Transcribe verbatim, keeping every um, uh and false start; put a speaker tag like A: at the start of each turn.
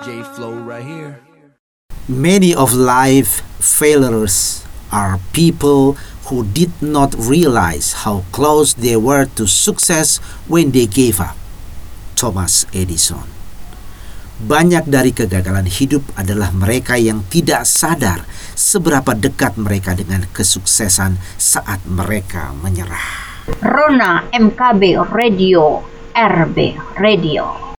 A: J-Flow right here.
B: Many of life failures are people who did not realize how close they were to success when they gave up. Thomas Edison. Banyak dari kegagalan hidup adalah mereka yang tidak sadar seberapa dekat mereka dengan kesuksesan saat mereka menyerah.
C: Rona M K B Radio, R B Radio.